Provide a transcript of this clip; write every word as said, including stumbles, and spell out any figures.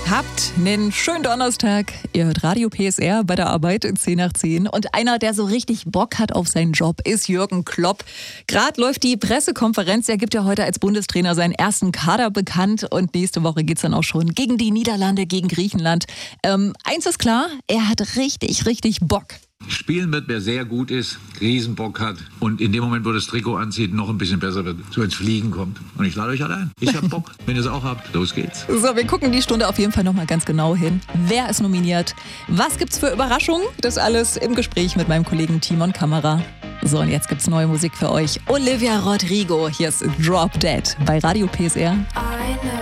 Habt einen schönen Donnerstag. Ihr hört Radio P S R bei der Arbeit in zehn nach zehn. Und einer, der so richtig Bock hat auf seinen Job, ist Jürgen Klopp. Gerade läuft die Pressekonferenz. Er gibt ja heute als Bundestrainer seinen ersten Kader bekannt. Und nächste Woche geht's dann auch schon gegen die Niederlande, gegen Griechenland. Ähm, eins ist klar, er hat richtig, richtig Bock. Spielen wird, wer sehr gut ist, Riesenbock hat und in dem Moment, wo das Trikot anzieht, noch ein bisschen besser wird, so ins Fliegen kommt. Und ich lade euch alle ein. Ich hab Bock. Wenn ihr es auch habt, los geht's. So, wir gucken die Stunde auf jeden Fall nochmal ganz genau hin. Wer ist nominiert? Was gibt's für Überraschungen? Das alles im Gespräch mit meinem Kollegen Timon Kamera. So, und jetzt gibt's neue Musik für euch. Olivia Rodrigo. Hier ist Drop Dead bei Radio P S R.